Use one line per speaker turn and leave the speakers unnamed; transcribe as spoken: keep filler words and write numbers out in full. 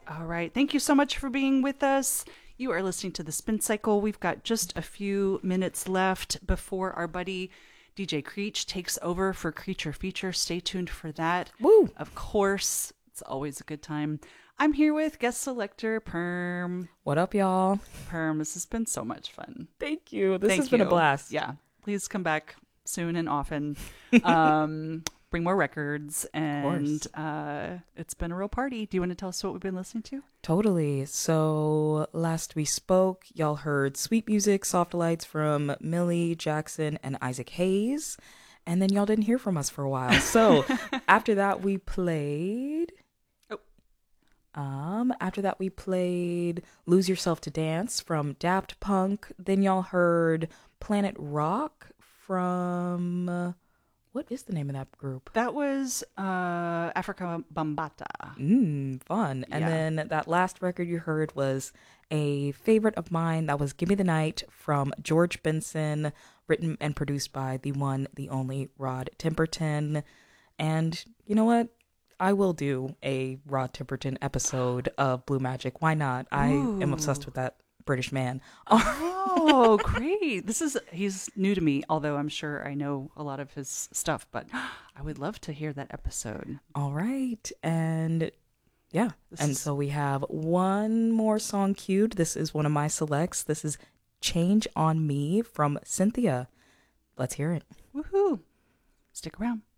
All right. Thank you so much for being with us. You are listening to the Spin Cycle. We've got just a few minutes left before our buddy D J Creech takes over for Creature Feature. Stay tuned for that.
Woo!
Of course, it's always a good time. I'm here with guest selector Perm.
What up, y'all?
Perm, this has been so much fun.
Thank you. This
Thank
has been a
you.
blast.
Yeah. Please come back soon and often. Um, bring more records. And uh, it's been a real party. Do you want to tell us what we've been listening to?
Totally. So last we spoke, y'all heard Sweet Music, Soft Lights from Millie Jackson and Isaac Hayes. And then y'all didn't hear from us for a while. So after that, we played...
Oh.
Um, after that, we played Lose Yourself to Dance from Daft Punk. Then y'all heard Planet Rock from... uh, what is the name of that group?
That was uh, Africa Bambata.
Mmm, fun. And
Yeah.
then that last record you heard was a favorite of mine. That was Gimme the Night from George Benson, written and produced by the one, the only Rod Temperton. And you know what? I will do a Rod Temperton episode of Blue Magic. Why not? I am obsessed with that British man.
Oh, great. This is, he's new to me, although I'm sure I know a lot of his stuff, but I would love to hear that episode.
All right. And yeah.
This
and
is-
so we have one more song queued. This is one of my selects. This is Change on Me from Cynthia. Let's hear it.
Woohoo. Stick around.